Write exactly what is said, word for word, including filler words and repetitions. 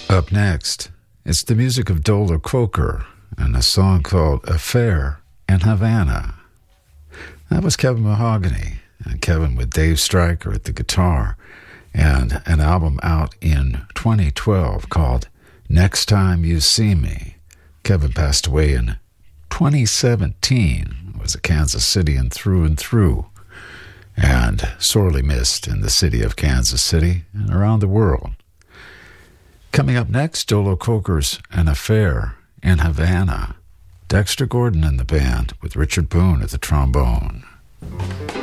Up next, it's the music of Dola Coker and a song called Affair in Havana. That was Kevin Mahogany, and Kevin with Dave Stryker at the guitar, and an album out in twenty twelve called Next Time You See Me. Kevin passed away in twenty seventeen, was a Kansas Citian through and through, and sorely missed in the city of Kansas City and around the world. Coming up next, Dola Coker's An Affair in Havana. Dexter Gordon and the band with Richard Boone at the trombone.